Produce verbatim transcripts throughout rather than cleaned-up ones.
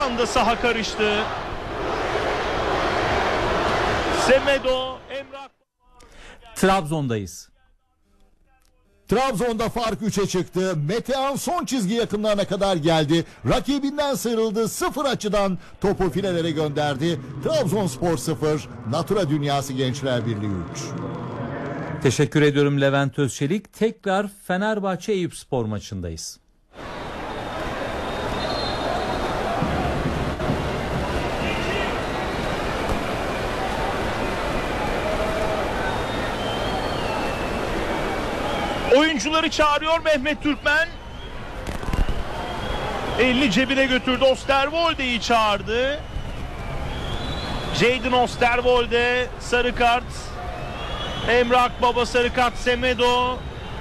anda saha karıştı. Semedo, Emrah. Trabzon'dayız. Trabzon'da fark üçe çıktı. Metehan son çizgi yakınlarına kadar geldi. Rakibinden sıyrıldı. Sıfır açıdan topu filelere gönderdi. Trabzonspor sıfır, Natura Dünyası Gençler Birliği üç. Teşekkür ediyorum Levent Özçelik. Tekrar Fenerbahçe Eyüpspor maçındayız. Oyuncuları çağırıyor Mehmet Türkmen. Elini cebine götürdü. Osterwolde'yi çağırdı. Jadon Osterwolde sarı kart. Emre Akbaba sarı kart. Semedo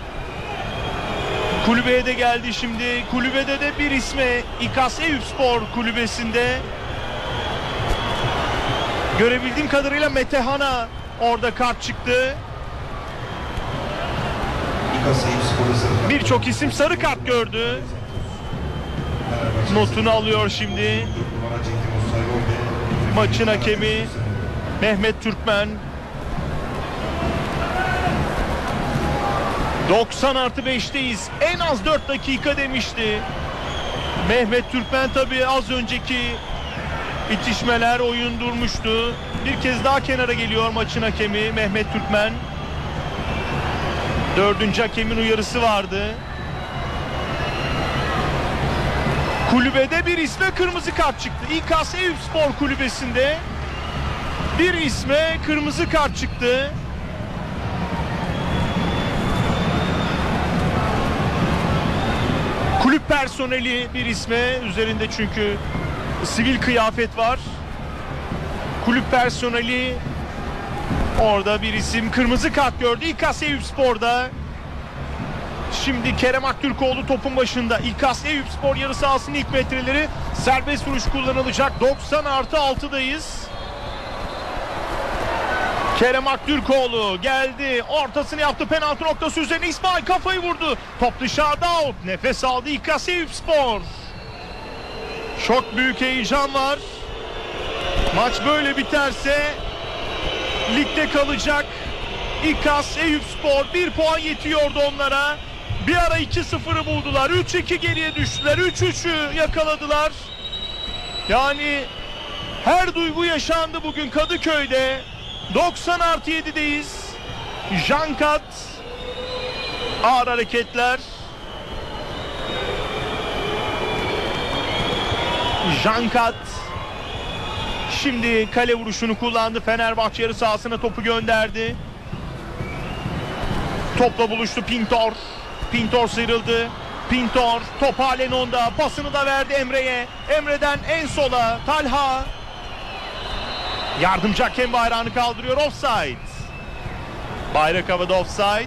kulübeye de geldi şimdi. Kulübede de bir isme, İKAS Eyüpspor kulübesinde görebildiğim kadarıyla Metehan'a orada kart çıktı. Birçok isim sarı kart gördü. Notunu alıyor şimdi. Maçın hakemi Mehmet Türkmen. doksan artı beşteyiz. En az dört dakika demişti Mehmet Türkmen. Tabii az önceki itişmeler, oyun durmuştu. Bir kez daha kenara geliyor maçın hakemi Mehmet Türkmen. Dördüncü hakemin uyarısı vardı. Kulübede bir isme kırmızı kart çıktı. İKAS Eyüpspor kulübesinde bir isme kırmızı kart çıktı. Kulüp personeli bir isme, üzerinde çünkü sivil kıyafet var. Kulüp personeli, orada bir isim kırmızı kart gördü İKAS Eyüpspor'da. Şimdi Kerem Aktürkoğlu topun başında. İKAS Eyüpspor yarı sahasının ilk metreleri, serbest vuruş kullanılacak. doksan artı altıdayız. Kerem Aktürkoğlu geldi, ortasını yaptı, penaltı noktası üzerine İsmail kafayı vurdu. Top dışarıda, out. Nefes aldı İKAS Eyüpspor. Çok büyük heyecan var. Maç böyle biterse ligde kalacak İKAS Eyüpspor. Bir puan yetiyordu onlara. Bir ara iki sıfırı buldular. üç iki geriye düştüler. üç üçü yakaladılar. Yani her duygu yaşandı bugün Kadıköy'de. doksan artı yedideyiz. Jankat. Ağır hareketler. Jankat. Şimdi kale vuruşunu kullandı. Fenerbahçe yarı sahasına topu gönderdi. Topla buluştu Pintor. Pintor sıyrıldı. Pintor top halen onda. Pasını da verdi Emre'ye. Emre'den en sola Talha. Yardımcı hakem bayrağını kaldırıyor. Offside. Bayrak havada, offside.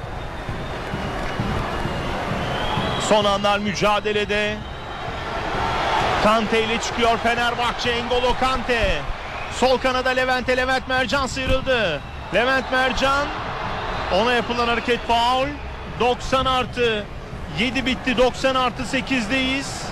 Son anlar mücadelede. Kante ile çıkıyor Fenerbahçe. N'Golo Kante. Sol kanada Levent'e. Levent Mercan sıyrıldı. Levent Mercan. Ona yapılan hareket faul. doksan artı yedi bitti. doksan artı sekizdeyiz.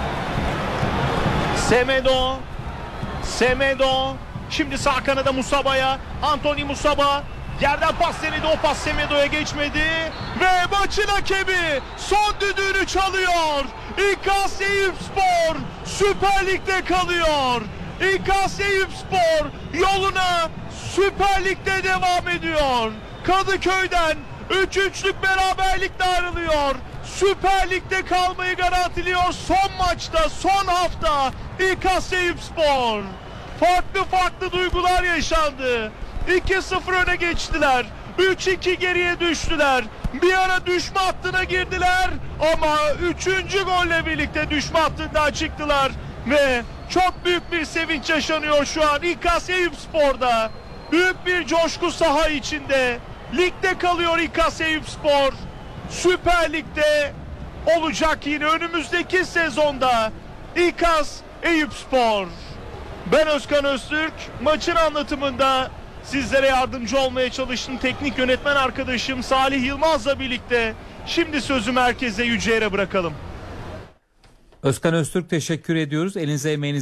Semedo. Semedo. Şimdi sağ kanada Musaba'ya. Anthony Musaba. Yerden pas denedi. O pas Semedo'ya geçmedi. Ve maçın hakemi son düdüğünü çalıyor. İKAS Eyüpspor Süper Lig'de kalıyor. İKAS Eyüpspor yoluna Süper Lig'de devam ediyor. Kadıköy'den üç üçlük beraberlikle ayrılıyor. Süper Lig'de kalmayı garantiliyor. Son maçta, son hafta İKAS Eyüpspor. Farklı farklı duygular yaşandı. iki sıfır öne geçtiler. üç iki geriye düştüler. Bir ara düşme hattına girdiler ama üçüncü golle birlikte düşme hattından çıktılar ve çok büyük bir sevinç yaşanıyor şu an İKAS Eyüpspor'da. Büyük bir coşku saha içinde. Ligde kalıyor İKAS Eyüpspor. Süper Lig'de olacak yine önümüzdeki sezonda İKAS Eyüpspor. Ben Özkan Öztürk, maçın anlatımında sizlere yardımcı olmaya çalıştım. Teknik yönetmen arkadaşım Salih Yılmaz'la birlikte. Şimdi sözü merkeze, Yüce'ye bırakalım. Özkan Öztürk, teşekkür ediyoruz. Elinize emeğinize